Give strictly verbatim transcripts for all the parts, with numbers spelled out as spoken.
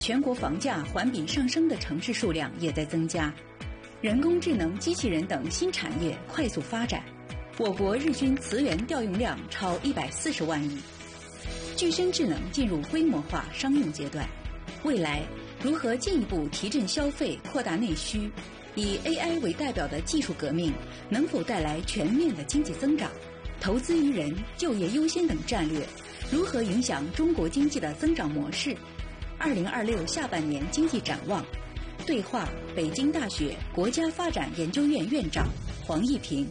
全国房价环比上升的城市数量也在增加，人工智能、机器人等新产业快速发展。我国日均磁源调用量超一百四十万亿，具身智能进入规模化商用阶段。未来如何进一步提振消费、扩大内需？以 A I 为代表的技术革命能否带来全面的经济增长？投资于人、就业优先等战略如何影响中国经济的增长模式？二零二六下半年经济展望，对话北京大学国家发展研究院院长黄毅平。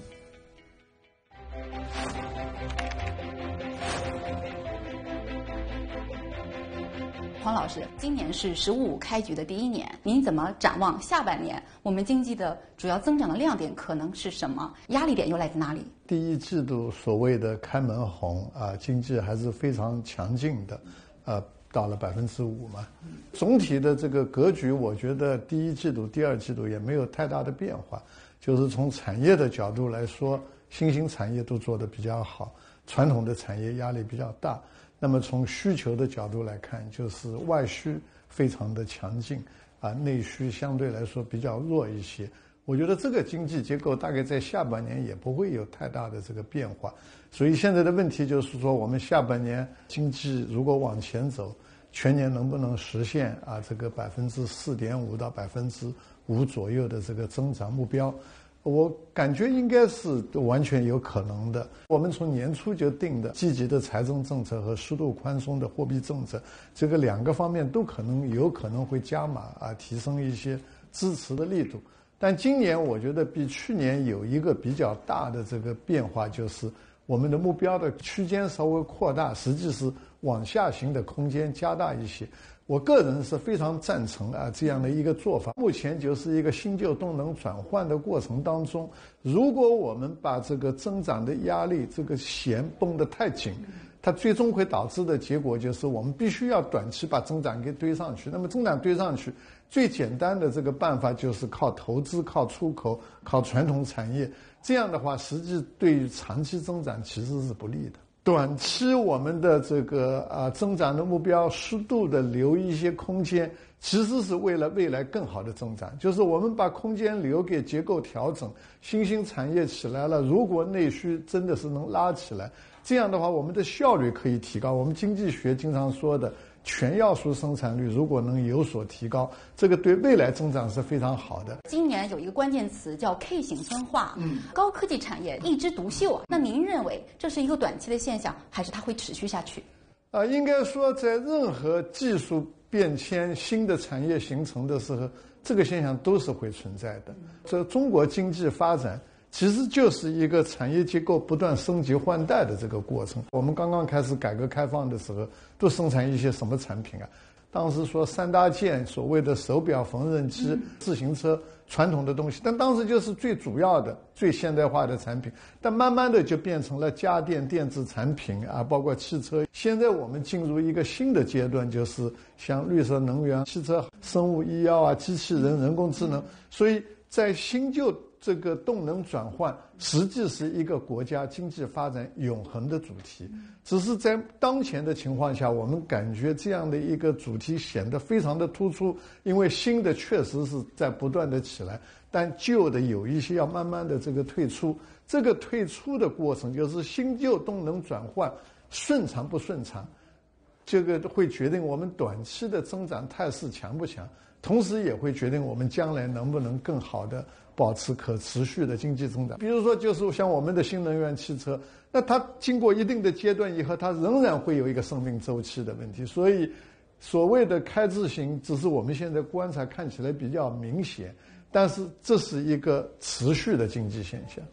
黄老师，今年是“十五五”开局的第一年，您怎么展望下半年？我们经济的主要增长的亮点可能是什么？压力点又来自哪里？ 第一季度所谓的开门红啊，经济还是非常强劲的，呃，到了百分之五嘛。总体的这个格局，我觉得第一季度、第二季度也没有太大的变化。就是从产业的角度来说，新兴产业都做得比较好，传统的产业压力比较大。那么从需求的角度来看，就是外需非常的强劲，啊，内需相对来说比较弱一些。我觉得这个经济结构大概在下半年也不会有太大的这个变化。所以现在的问题就是说，我们下半年经济如果往前走，全年能不能实现啊这个百分之四点五到百分之五左右的这个增长目标？我感觉应该是完全有可能的。我们从年初就定的积极的财政政策和适度宽松的货币政策，这个两个方面都可能有可能会加码啊，提升一些支持的力度。但今年我觉得比去年有一个比较大的这个变化，就是我们的目标的区间稍微扩大，实际是往下行的空间加大一些。我个人是非常赞成啊这样的一个做法。目前就是一个新旧动能转换的过程当中，如果我们把这个增长的压力这个弦绷得太紧，它最终会导致的结果就是我们必须要短期把增长给堆上去。那么增长堆上去，最简单的这个办法就是靠投资、靠出口、靠传统产业。这样的话，实际对于长期增长其实是不利的。短期我们的这个啊增长的目标适度的留一些空间，其实是为了未来更好的增长。就是我们把空间留给结构调整，新兴产业起来了，如果内需真的是能拉起来，这样的话我们的效率可以提高。我们经济学经常说的全要素生产率如果能有所提高，这个对未来增长是非常好的。 今年有一个关键词叫 K 型分化，嗯，高科技产业一枝独秀啊。那您认为这是一个短期的现象，还是它会持续下去？ 啊、呃，应该说在任何技术变迁、新的产业形成的时候，这个现象都是会存在的。这中国经济发展其实就是一个产业结构不断升级换代的这个过程。我们刚刚开始改革开放的时候，都生产一些什么产品啊？当时说三大件，所谓的手表、缝纫机、自行车，传统的东西，但当时就是最主要的、最现代化的产品。但慢慢的就变成了家电、电子产品啊，包括汽车。现在我们进入一个新的阶段，就是像绿色能源、汽车、生物医药啊、机器人、人工智能。所以在新旧这个动能转换实际是一个国家经济发展永恒的主题，只是在当前的情况下，我们感觉这样的一个主题显得非常的突出，因为新的确实是在不断的起来，但旧的有一些要慢慢的这个退出。这个退出的过程就是新旧动能转换顺畅不顺畅，这个会决定我们短期的增长态势强不强，同时也会决定我们将来能不能更好的保持可持续的经济增长。比如说就是像我们的新能源汽车，那它经过一定的阶段以后，它仍然会有一个生命周期的问题。所以所谓的开智型只是我们现在观察看起来比较明显，但是这是一个持续的经济现象。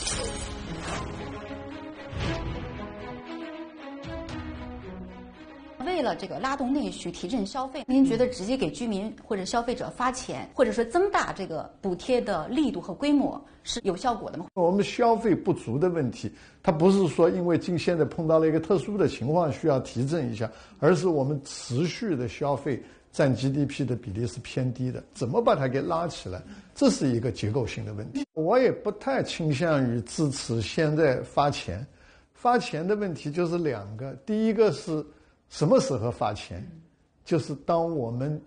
为了这个拉动内需、提振消费，您觉得直接给居民或者消费者发钱，或者说增大这个补贴的力度和规模是有效果的吗？ 我们消费不足的问题，它不是说因为今现在碰到了一个特殊的情况需要提振一下，而是我们持续的消费占 G D P 的比例是偏低的，怎么把它给拉起来，这是一个结构性的问题。我也不太倾向于支持现在发钱。发钱的问题就是两个，第一个是什么时候发钱， 就是当我们